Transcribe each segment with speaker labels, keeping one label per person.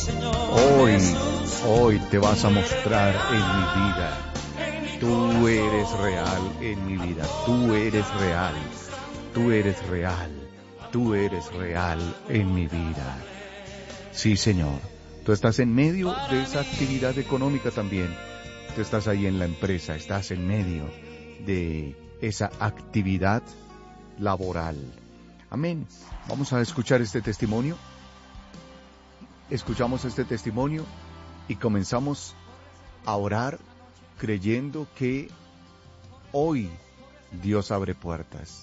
Speaker 1: Hoy te vas a mostrar en mi vida. Tú eres real en mi vida. Tú eres real. Tú eres real. Tú eres real en mi vida. Sí, Señor. Tú estás en medio de esa actividad económica también. Tú estás ahí en la empresa. Estás en medio de esa actividad laboral. Amén. Vamos a escuchar este testimonio. Escuchamos este testimonio y comenzamos a orar creyendo que hoy Dios abre puertas.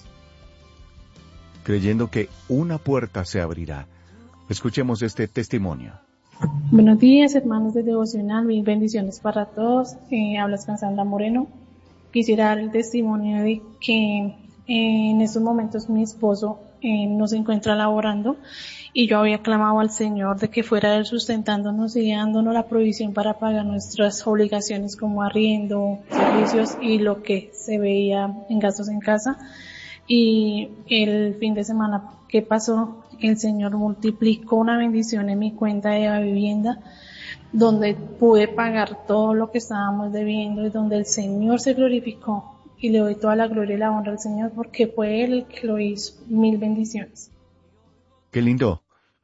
Speaker 1: Creyendo que una puerta se abrirá. Escuchemos este testimonio.
Speaker 2: Buenos días, hermanos de Devocional, mil bendiciones para todos. Hablas con Sandra Moreno. Quisiera dar el testimonio de que en estos momentos mi esposo no se encuentra laborando y yo había clamado al Señor de que fuera Él sustentándonos y dándonos la provisión para pagar nuestras obligaciones como arriendo, servicios y lo que se veía en gastos en casa. Y el fin de semana que pasó, el Señor multiplicó una bendición en mi cuenta de la vivienda, donde pude pagar todo lo que estábamos debiendo y donde el Señor se glorificó. Y le doy toda la gloria y la honra al Señor porque fue Él el que lo hizo. Mil bendiciones.
Speaker 1: Qué lindo.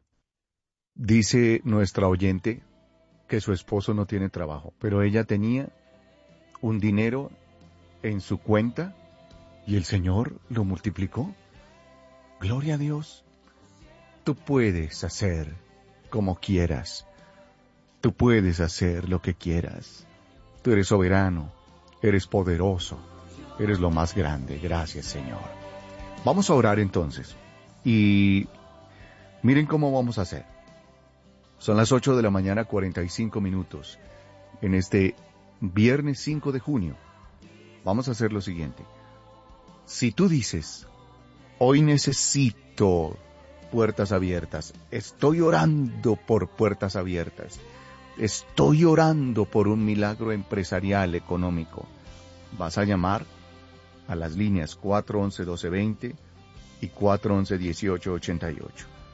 Speaker 1: Dice nuestra oyente que su esposo no tiene trabajo, pero ella tenía un dinero en su cuenta y el Señor lo multiplicó. Gloria a Dios. Tú puedes hacer como quieras. Tú puedes hacer lo que quieras. Tú eres soberano, eres poderoso, eres lo más grande. Gracias, Señor. Vamos a orar entonces. Y miren cómo vamos a hacer. Son las 8 de la mañana, 45 minutos. En este viernes 5 de junio, vamos a hacer lo siguiente. Si tú dices, hoy necesito puertas abiertas, estoy orando por puertas abiertas, estoy orando por un milagro empresarial, económico, vas a llamar a las líneas 411-1220 y 411-1888.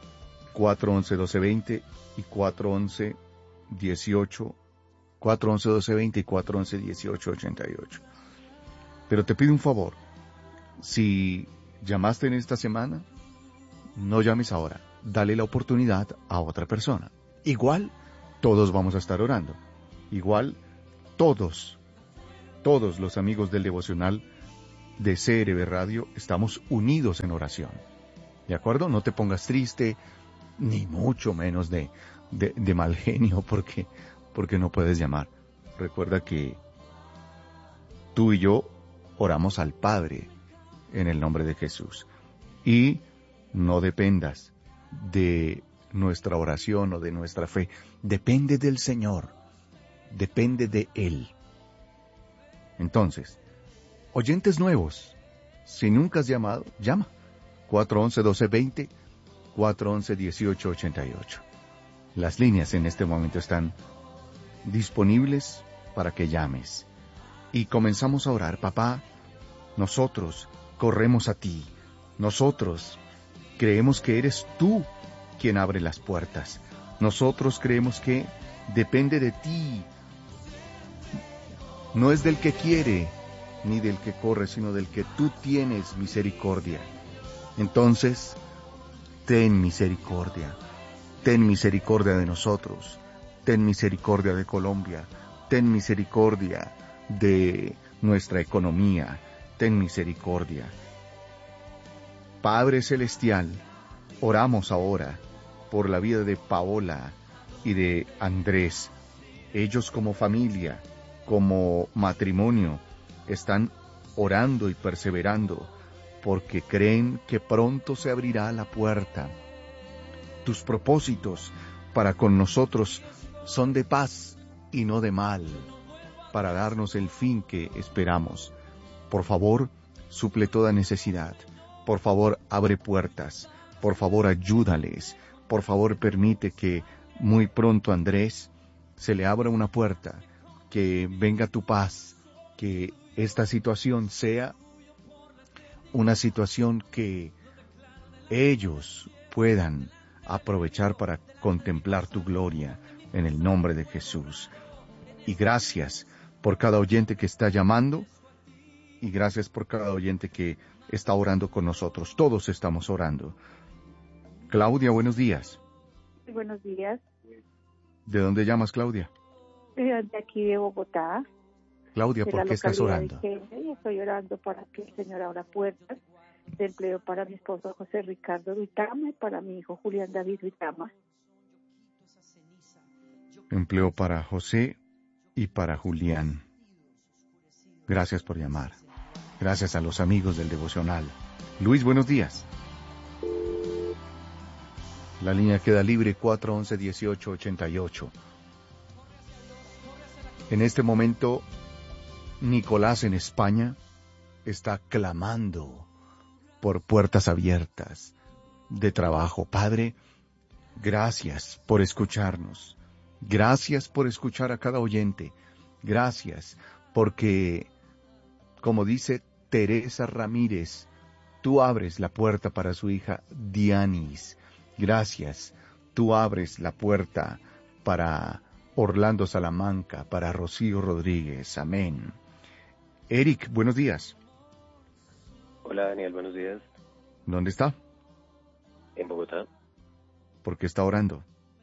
Speaker 1: 411-1220 y 411-1220 y 411-1888. Pero te pido un favor, si llamaste en esta semana, no llames ahora, dale la oportunidad a otra persona. Igual, todos vamos a estar orando. Igual, todos los amigos del devocional de CRB Radio estamos unidos en oración. ¿De acuerdo? No te pongas triste, ni mucho menos de mal genio porque no puedes llamar. Recuerda que tú y yo oramos al Padre en el nombre de Jesús. Y no dependas de nuestra oración o de nuestra fe. Depende del Señor. Depende de Él. Entonces, oyentes nuevos, si nunca has llamado, llama. 411-1220, 411-1888. Las líneas en este momento están disponibles para que llames. Y comenzamos a orar. Papá, nosotros corremos a ti. Nosotros creemos que eres tú quien abre las puertas. Nosotros creemos que depende de ti. No es del que quiere, ni del que corre, sino del que tú tienes misericordia. Entonces, ten misericordia. Ten misericordia de nosotros. Ten misericordia de Colombia. Ten misericordia de nuestra economía. Ten misericordia. Padre Celestial, oramos ahora por la vida de Paola y de Andrés. Ellos como familia, como matrimonio, están orando y perseverando porque creen que pronto se abrirá la puerta. Tus propósitos para con nosotros son de paz y no de mal, para darnos el fin que esperamos. Por favor, suple toda necesidad. Por favor, abre puertas. Por favor, ayúdales. Por favor, permite que muy pronto, Andrés, se le abra una puerta, que venga tu paz, que esta situación sea una situación que ellos puedan aprovechar para contemplar tu gloria, en el nombre de Jesús. Y gracias por cada oyente que está llamando, y gracias por cada oyente que está orando con nosotros. Todos estamos orando. Claudia, buenos días.
Speaker 3: Buenos días.
Speaker 1: ¿De dónde llamas, Claudia?
Speaker 3: De aquí de Bogotá,
Speaker 1: Claudia,
Speaker 3: de
Speaker 1: ¿por
Speaker 3: la
Speaker 1: qué estás
Speaker 3: localidad
Speaker 1: orando?
Speaker 3: de Kenia, y estoy orando para que el Señor abra puertas de empleo para mi esposo José Ricardo Duitama y para mi hijo Julián David Duitama.
Speaker 1: Empleo para José y para Julián. Gracias por llamar. Gracias a los amigos del devocional. Luis, buenos días. La línea queda libre, 411-1888. En este momento, Nicolás en España está clamando por puertas abiertas de trabajo. Padre, gracias por escucharnos. Gracias por escuchar a cada oyente. Gracias porque, como dice Teresa Ramírez, tú abres la puerta para su hija Dianis. Gracias. Tú abres la puerta para Orlando Salamanca, para Rocío Rodríguez. Amén. Eric, buenos días.
Speaker 4: Hola Daniel, buenos días.
Speaker 1: ¿Dónde está?
Speaker 4: En Bogotá.
Speaker 1: ¿Por qué está orando?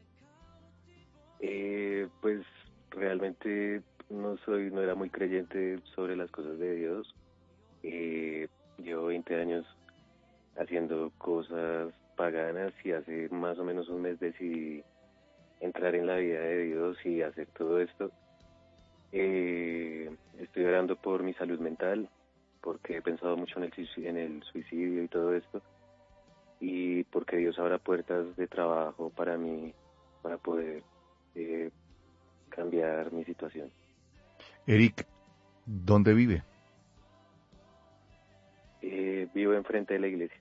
Speaker 4: Pues realmente no era muy creyente sobre las cosas de Dios. Llevo 20 años haciendo cosas paganas y hace más o menos un mes decidí entrar en la vida de Dios y hacer todo esto. Estoy orando por mi salud mental, porque he pensado mucho en el suicidio y todo esto, y porque Dios abra puertas de trabajo para mí, para poder cambiar mi situación.
Speaker 1: Eric, ¿dónde vive?
Speaker 4: Vivo enfrente de la iglesia.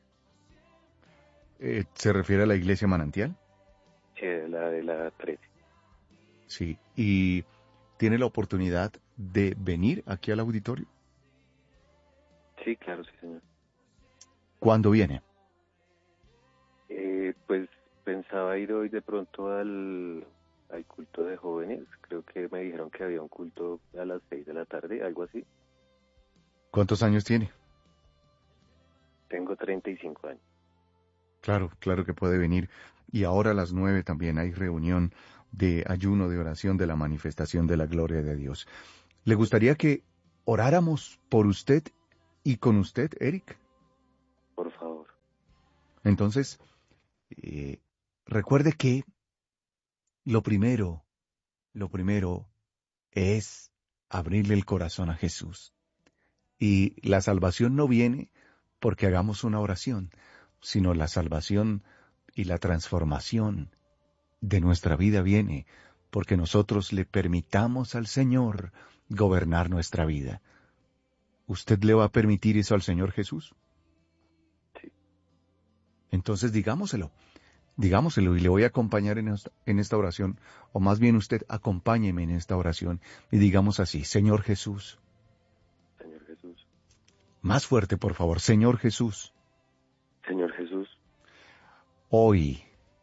Speaker 1: ¿Se refiere a la iglesia Manantial?
Speaker 4: Sí, la de la 13.
Speaker 1: Sí. ¿Y tiene la oportunidad de venir aquí al auditorio?
Speaker 4: Sí, claro, sí, señor.
Speaker 1: ¿Cuándo viene?
Speaker 4: Pues pensaba ir hoy de pronto al culto de jóvenes. Creo que me dijeron que había un culto a las 6 de la tarde, algo así.
Speaker 1: ¿Cuántos años tiene?
Speaker 4: Tengo 35 años.
Speaker 1: Claro, claro que puede venir. Y ahora a las 9 también hay reunión de ayuno, de oración, de la manifestación de la gloria de Dios. ¿Le gustaría que oráramos por usted y con usted, Eric?
Speaker 4: Por favor.
Speaker 1: Entonces, recuerde que lo primero es abrirle el corazón a Jesús. Y la salvación no viene porque hagamos una oración, sino la salvación y la transformación de nuestra vida viene porque nosotros le permitamos al Señor gobernar nuestra vida. ¿Usted le va a permitir eso al Señor Jesús?
Speaker 4: Sí.
Speaker 1: Entonces digámoselo y le voy a acompañar en esta oración, o más bien usted acompáñeme en esta oración y digamos así: Señor Jesús.
Speaker 4: Señor Jesús.
Speaker 1: Más fuerte, por favor. Señor Jesús.
Speaker 4: Señor Jesús.
Speaker 1: Hoy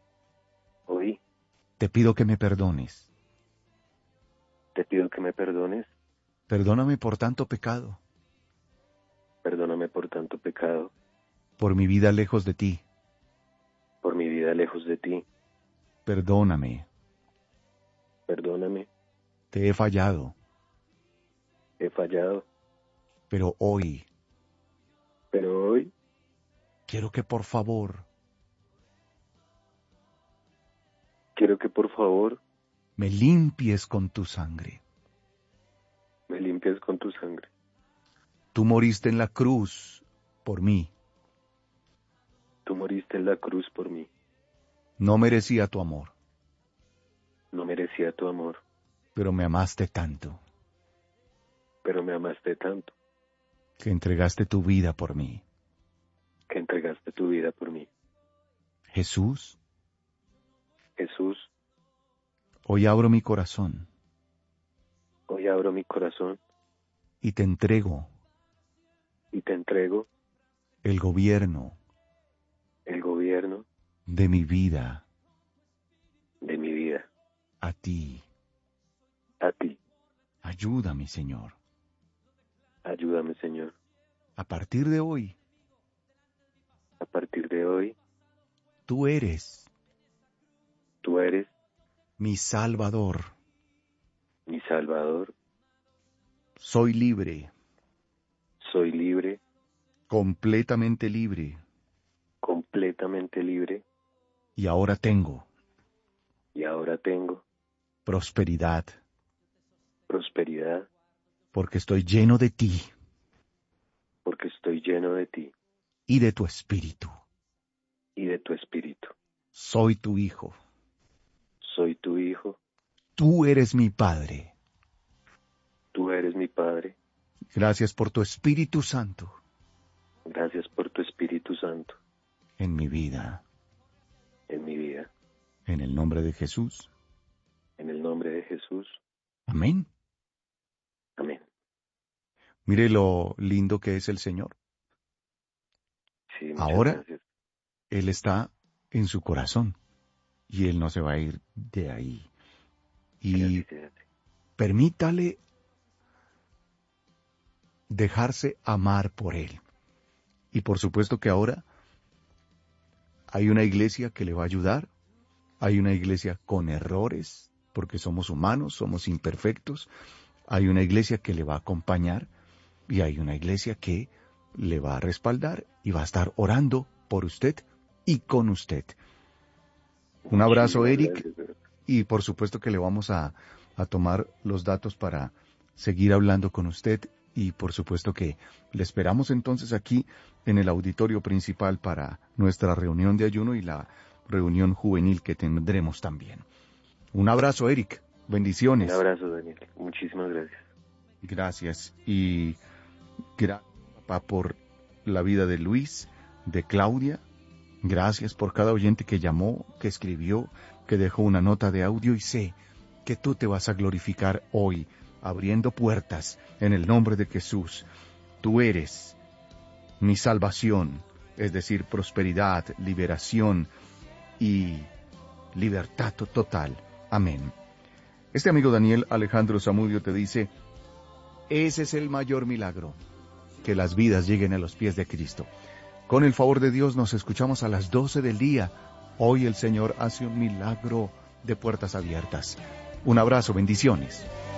Speaker 1: te pido que me perdones.
Speaker 4: Te pido que me perdones.
Speaker 1: Perdóname por tanto pecado,
Speaker 4: Perdóname por tanto pecado,
Speaker 1: por mi vida lejos de ti.
Speaker 4: por mi vida lejos de ti.
Speaker 1: Perdóname,
Speaker 4: Perdóname.
Speaker 1: te he fallado,
Speaker 4: He fallado.
Speaker 1: pero hoy
Speaker 4: Pero hoy
Speaker 1: quiero que por favor me limpies con tu sangre.
Speaker 4: me limpies con tu sangre.
Speaker 1: Tú moriste en la cruz por mí.
Speaker 4: Tú moriste en la cruz por mí.
Speaker 1: No merecía tu amor,
Speaker 4: No merecía tu amor,
Speaker 1: pero me amaste tanto
Speaker 4: pero me amaste tanto
Speaker 1: que entregaste tu vida por mí.
Speaker 4: que entregaste tu vida por mí.
Speaker 1: Jesús,
Speaker 4: Jesús,
Speaker 1: hoy abro mi corazón
Speaker 4: hoy abro mi corazón
Speaker 1: y te entrego
Speaker 4: y te entrego
Speaker 1: el gobierno
Speaker 4: el gobierno
Speaker 1: de mi vida.
Speaker 4: de mi vida.
Speaker 1: a ti.
Speaker 4: A ti.
Speaker 1: Ayúdame, Señor.
Speaker 4: Ayúdame, Señor.
Speaker 1: A partir de hoy,
Speaker 4: A partir de hoy,
Speaker 1: tú eres
Speaker 4: tú eres
Speaker 1: mi Salvador.
Speaker 4: mi Salvador.
Speaker 1: Soy libre,
Speaker 4: Soy libre,
Speaker 1: completamente libre,
Speaker 4: completamente libre,
Speaker 1: y ahora tengo
Speaker 4: y ahora tengo
Speaker 1: prosperidad,
Speaker 4: prosperidad,
Speaker 1: porque estoy lleno de ti
Speaker 4: porque estoy lleno de ti
Speaker 1: y de tu espíritu.
Speaker 4: y de tu espíritu.
Speaker 1: Soy tu hijo.
Speaker 4: Soy tu hijo,
Speaker 1: Tú eres mi Padre.
Speaker 4: tú eres mi Padre.
Speaker 1: Gracias por tu Espíritu Santo
Speaker 4: Gracias por tu Espíritu Santo
Speaker 1: en mi vida.
Speaker 4: en mi vida.
Speaker 1: En el nombre de Jesús.
Speaker 4: En el nombre de Jesús.
Speaker 1: Amén.
Speaker 4: Amén.
Speaker 1: Mire lo lindo que es el Señor.
Speaker 4: Sí, muchas
Speaker 1: Ahora
Speaker 4: gracias.
Speaker 1: Él está en su corazón y Él no se va a ir de ahí. Y
Speaker 4: Gracias, gracias.
Speaker 1: permítale dejarse amar por Él. Y por supuesto que ahora hay una iglesia que le va a ayudar, hay una iglesia con errores, porque somos humanos, somos imperfectos, hay una iglesia que le va a acompañar y hay una iglesia que le va a respaldar y va a estar orando por usted y con usted. Un abrazo,
Speaker 4: Muchísimas
Speaker 1: Eric,
Speaker 4: gracias.
Speaker 1: y por supuesto que le vamos a tomar los datos para seguir hablando con usted y por supuesto que le esperamos entonces aquí en el auditorio principal para nuestra reunión de ayuno y la reunión juvenil que tendremos también. Un abrazo, Eric. Bendiciones.
Speaker 4: Un abrazo, Daniel. Muchísimas gracias.
Speaker 1: Gracias. Y gracias, papá, por la vida de Luis, de Claudia. Gracias por cada oyente que llamó, que escribió, que dejó una nota de audio y sé que tú te vas a glorificar hoy, abriendo puertas en el nombre de Jesús. Tú eres mi salvación, es decir, prosperidad, liberación y libertad total. Amén. Este amigo Daniel Alejandro Zamudio te dice, ese es el mayor milagro, que las vidas lleguen a los pies de Cristo. Con el favor de Dios nos escuchamos a las 12 del día. Hoy el Señor hace un milagro de puertas abiertas. Un abrazo, bendiciones.